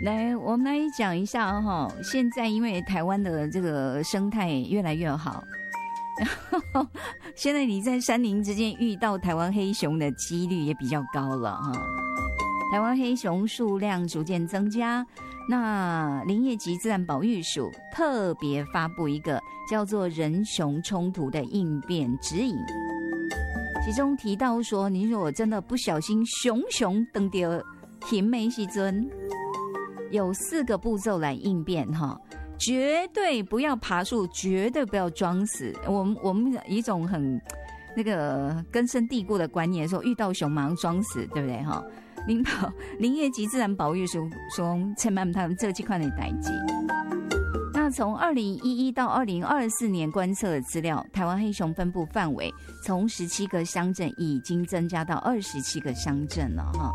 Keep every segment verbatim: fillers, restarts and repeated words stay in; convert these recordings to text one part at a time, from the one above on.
来，我们来讲一下哈。现在因为台湾的这个生态越来越好，然后现在你在山林之间遇到台湾黑熊的几率也比较高了哈。台湾黑熊数量逐渐增加，那林业及自然保育署特别发布一个叫做人熊冲突的应变指引，其中提到说，你如果真的不小心熊熊蹬到熊的时阵，有四个步骤来应变哈，绝对不要爬树，绝对不要装死。我们我们一种很那个根深蒂固的观念，说遇到熊马上装死，对不对哈？林保林业及自然保育署说，千万他们这几块的代志。那从二零一一到二零二四年观测的资料，台湾黑熊分布范围从十七个乡镇已经增加到二十七个乡镇了哈。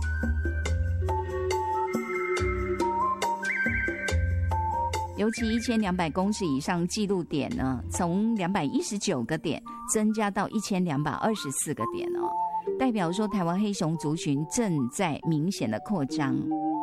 尤其一千两百公尺以上记录点呢，从两百一十九个点增加到一千两百二十四个点哦，代表说台湾黑熊族群正在明显的扩张。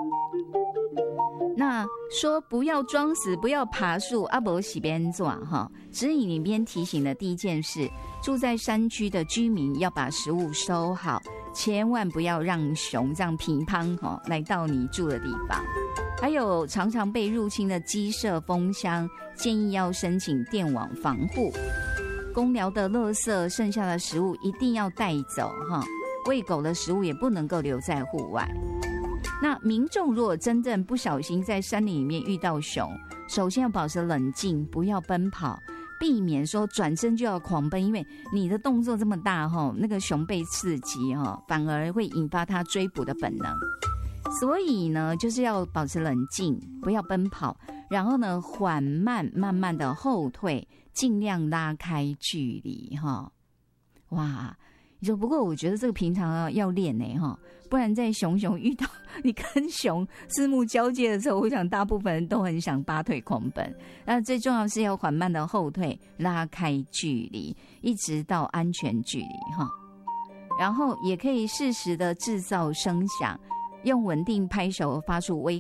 那说不要装死，不要爬树，阿伯洗边做哈。指引里面提醒的第一件事，住在山区的居民要把食物收好，千万不要让熊这样乒乓哈来到你住的地方。还有常常被入侵的鸡舍、蜂箱，建议要申请电网防护。公寮的垃圾、剩下的食物一定要带走哈，喂狗的食物也不能够留在户外。那民众如果真正不小心在山林里面遇到熊，首先要保持冷静，不要奔跑，避免说转身就要狂奔，因为你的动作这么大哈，那个熊被刺激哈，反而会引发它追捕的本能。所以呢，就是要保持冷静，不要奔跑，然后呢，缓慢慢慢的后退，尽量拉开距离哈。哇，你说不过我觉得这个平常要练呢哈，不然在熊熊遇到你跟熊四目交接的时候，我想大部分人都很想拔腿狂奔。那最重要是要缓慢的后退，拉开距离，一直到安全距离哈。然后也可以适时的制造声响。用稳定拍手发出微